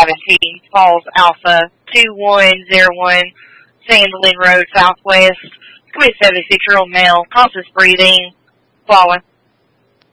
17 Falls Alpha 2101, Sandlin Road, Southwest. Commit 76-year-old male, conscious breathing, fallen.